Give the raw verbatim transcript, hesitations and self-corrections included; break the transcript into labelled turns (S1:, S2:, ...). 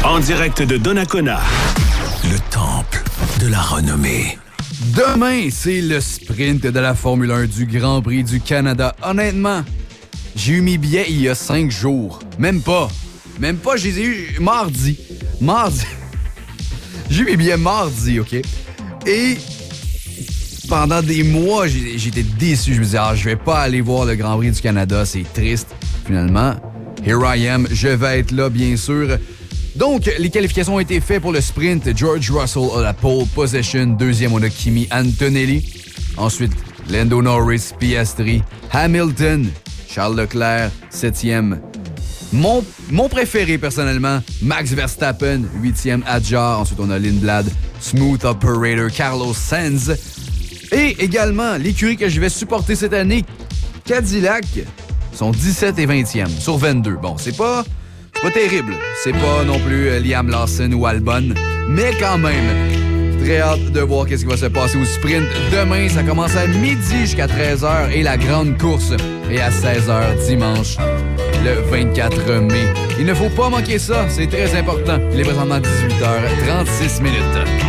S1: En direct de Donnacona, le temple de la renommée.
S2: Demain, c'est le sprint de la Formule un du Grand Prix du Canada. Honnêtement, j'ai eu mes billets il y a cinq jours. Même pas. Même pas, je les ai eu mardi. Mardi. J'ai eu mes billets mardi, OK? Et pendant des mois, j'ai- j'étais déçu. Je me disais, ah, je vais pas aller voir le Grand Prix du Canada, c'est triste. Finalement, here I am, je vais être là, bien sûr. Donc, les qualifications ont été faites pour le sprint. George Russell a la pole position. Deuxième, on a Kimi Antonelli. Ensuite, Lando Norris, Piastri, Hamilton, Charles Leclerc, septième. Mon, mon préféré, personnellement, Max Verstappen, huitième, Adjar. Ensuite, on a Lindblad, Smooth Operator, Carlos Sainz. Et également, l'écurie que je vais supporter cette année, Cadillac, sont dix-sept et vingtième sur vingt-deux. Bon, c'est pas... C'est pas terrible. C'est pas non plus euh, Liam Lawson ou Albon, mais quand même, j'ai très hâte de voir qu'est-ce qui va se passer au sprint. Demain, ça commence à midi jusqu'à treize heures et la grande course est à seize heures dimanche, le vingt-quatre mai. Il ne faut pas manquer ça, c'est très important. Il est présentement dix-huit heures trente-six minutes.